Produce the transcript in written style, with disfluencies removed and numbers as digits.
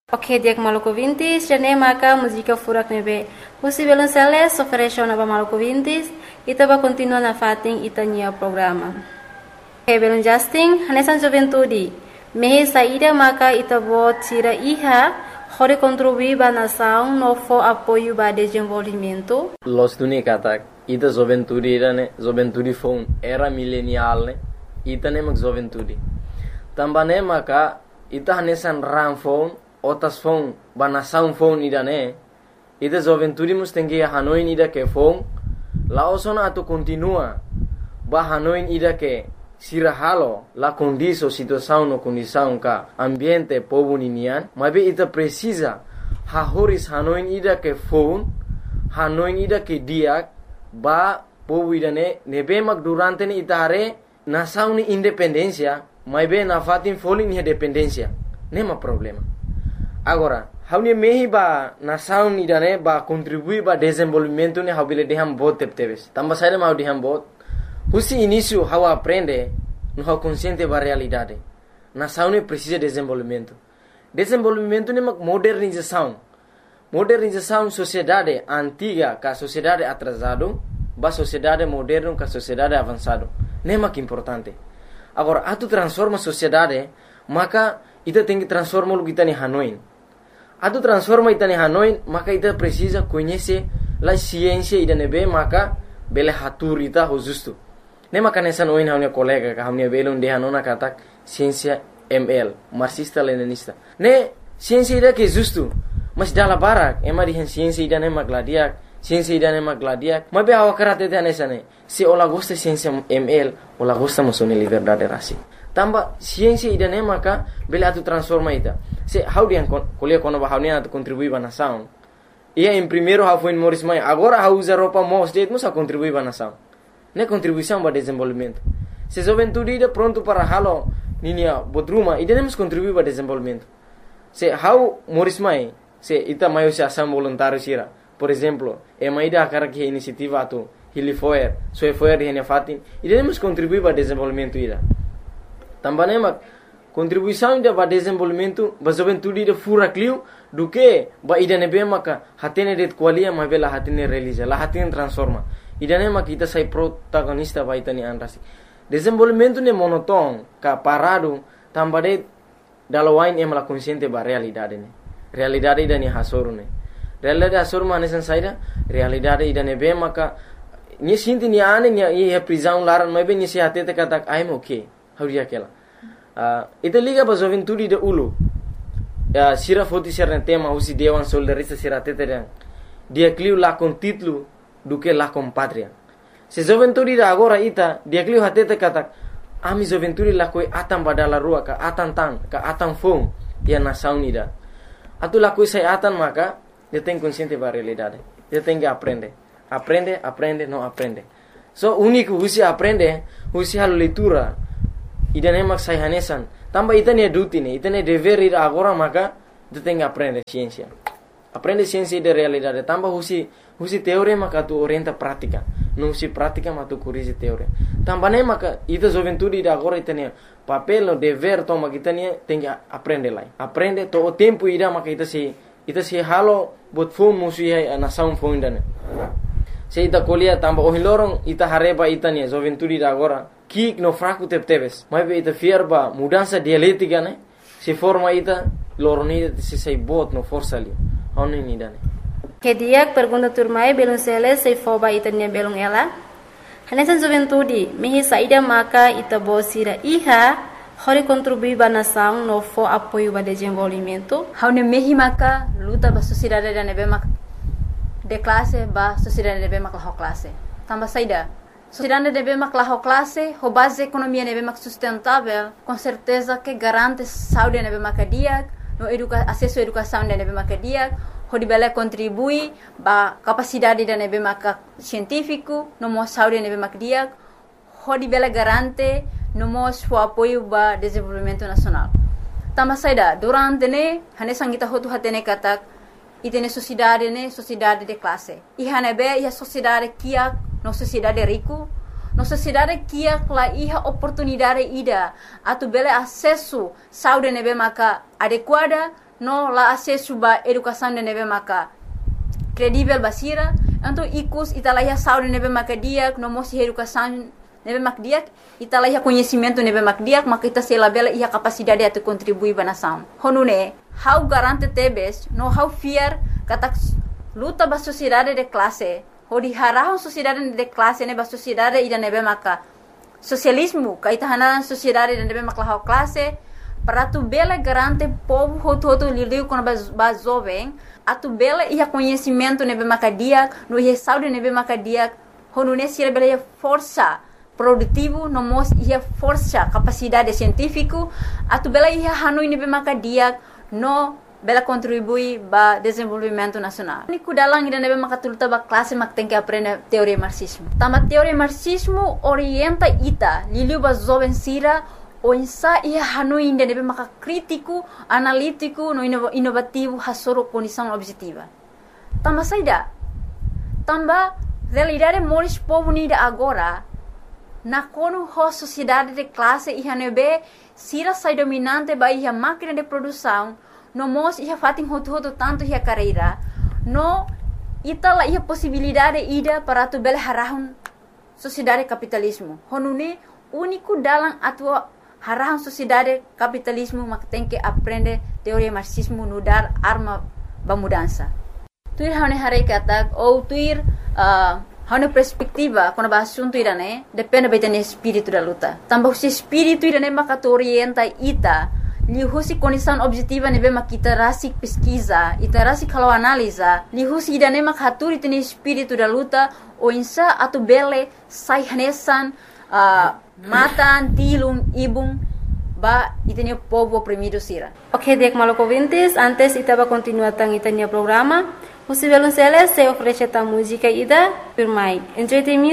Ok, dia Maluku Vintis, jane maka música furak nebe. Usi belum seles, oferecer na Maluku Vintis, ita ba continua na fating ita nia programa. Ok, belum Justin, hanesan juventude. Mehe saída maka ita bo tira iha, hore contribuir ba nação no fo apoio ba desenvolvimento. Los tuni katak, ita juventude ira ne, juventude phone era milenial ne, ita ne mak juventude. Tambane maka ita hanesan ram phone otas phone banasaun phone ida ne ida juventude mustengi hanoin ida ke phone laosona atu continua ba hanoin ida ke sirahalo la condiso situação no condição ka ambiente povo ninian mabe ita precisa hahoris hanoin ida ke phone hanoin ida ke diak ba povo ida ne nebe mak durante ni ita hare nasaun ni independencia mabe na fatin folin ni dependencia nema problema. Agora, haunia mehi ba nação ni dane ba contribuir ba desenvolvimento ni haubile deham bot tepteves. Tamba saída mau deham bot. Husi início hau aprende no hau consciente ba realidade. Nação ni precisa desenvolvimento. Desenvolvimento ni mak modernização. Modernização sociedade antiga ka sociedade atrasado ba sociedade moderno ka sociedade avançado. Nema que importante. Agora, atu transforma sociedade, maka ita tem que transformar o que está em Hanoi. Atu transforma ita em Hanoi, maka ita precisa conhecer a ciência ida nebe, maka bele hatur ita ho justo. Ne maka nessa noin haunia colega ka haunia bele unde hanona katak ciência ML, marxista leninista. Ne ciência ida que justo, mas dala barak, ema di ciência ida ne magladiak, ciência ida ne magladiak. Mabe awa karate te nessa ne. Se ola gosta ciência ML, ola gosta musone liberdade rasi. Tamba ciência ida ne maka bele atu transforma ita. Se how dia kuliah kono ba haunia atu contribui ba nação. Ia em primeiro how foi Morris Mai, agora how usa roupa mos det musa contribui ba nação. Ne contribuição ba desenvolvimento. Se juventude ida pronto para halo ninia bodruma ida ne mus contribui ba desenvolvimento. Se how Morris Mai, se ita maio se ação voluntário sira. Por exemplo, e maida akara que iniciativa atu Hilifoer, Soefoer de Henefatin, ida ne mus contribui ba desenvolvimento ida. Também mak contribuição ida ba desenvolvimento ba juventude ida fura clio do que ba ida nebe maka hatene det qualia ma bela hatene realiza la hatene transforma ida ne mak ita sai protagonista ba ita ni anrasi desenvolvimento ne monoton ka parado tambade dalawain em la consciente ba realidade ne realidade ida ni hasoru ne realidade hasoru ma nesan saida realidade ida nebe maka ni sinti ni ane ni e prisão laran ma be ni se hatete katak I'm okay hauria kela ita liga ba juventude de ulu sira foti ser tema usi dewan soldarista sira teterang dia cliu la con título do que la con patria se juventude da agora ita dia cliu hatete katak ami juventude la koi atam badala rua ka atan tan ka atan fong dia nação unida atu la koi sai atan maka dia tem consciente ba realidade dia tem que aprende não aprende so único usi aprende usi halo leitura ida ne mak sai hanesan tamba ita ne duty ne ita ne dever ida agora maka tu tem que aprender ciência de realidade tamba husi teoria maka tu orienta prática não se prática mas tu corrige teoria tamba ne maka ita juventude ida agora ita ne papel no dever toma kita ne tem que aprender lá aprende to o tempo ida maka ita se halo bot phone musi na sound phone dane se ita kolia tamba o hilorong ita hareba ita ne juventude ida agora kik no fraco tepteves mas be ita fierba mudança dialética né se forma ita loronida se sei bot no força ali oni ni dane Que dia pergunta turmai belum sele sei foba ita nia belum ela hanesan juventude mehi saída maka ita bosira iha hori contribuir ba nação no fo apoio ba desenvolvimento haune mehi maka luta ba sociedade da nebe mak de classe ba sociedade nebe mak la classe tamba saída sociedade deve mak classe, a base economia deve mak sustentável, com certeza que garante saúde deve mak dia, no acesso à educação deve mak dia, o debela contribui ba capacidade deve mak científico, no mo saúde deve mak dia, o debela garante no mo o apoio ba desenvolvimento nacional. Tama saida durante ne hane sangita hotu hatene katak itene sociedade de classe. E hanebe a sociedade kia no sociedade rico, no sociedade kia la iha oportunidade ida atu bele acesso saúde nebe maka adequada no la acesso ba educação de nebe maka credível basira, então icus italaiha saúde nebe maka diak, no mosi educação nebe mak diak, italaiha conhecimento nebe mak diak, maka ita sela bela ia capacidade de contribuir ba nação. Honune, how garante tebes, no how fear kata luta ba sociedade de classe, hodi harahon sociedade de classe ne ba sociedade ida nebe maka socialismo, kaita hanan sociedade de nebe maka how classe, para tu bela garante povo hoto lidiu com ba jovem, a tu bela ia conhecimento nebe maka diak, no ia saúde nebe maka diak, honune sira bela ia força produtivo, no mos ia força capacidade científico, a tu bela ia hanui nebe maka diak, no bela contribui ba desenvolvimento nacional. Niku dalang ida nebe maka tuluta ba classe mak tem que aprender teoria marxismo. Tama teoria marxismo orienta ita liliu ba jovem sira o insa ia hanui ida nebe maka crítico, analítico, no inovativo hasoro condição objetiva. Tama saida. Tamba realidade moris povo nida agora na kono ho sociedade de classe ia nebe sira sai dominante ba ia máquina de produção no mos ia fatin hoto tanto ia carreira no itala ia possibilidade ida para tu bela harahun sociedade capitalismo honune único dalam atua harahun sociedade capitalismo mak tem que aprender teoria marxismo no dar arma ba mudança tuir hane hare kata ou tuir hane perspectiva quando ba assunto irane depende betene espírito da luta tambah se espírito irane mak orienta ita lihusi condição objetiva nebe mak kita rasik pesquisa ita rasik kalau analisa lihusi idane mak haturi tene espírito da luta o insa atu bele sai hanesan matan tilung ibung ba itene povo oprimido sira. Ok, dek maloko vintes, antes itaba continuar tang itania programa. Musivelun sele se oferece ta música ida, firmai. Enjoy the music.